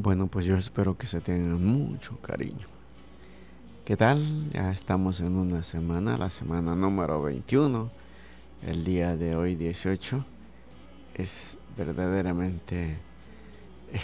Bueno, pues yo espero que se tengan mucho cariño. ¿Qué tal? Ya estamos en una semana, la semana número 21. El día de hoy, 18, es verdaderamente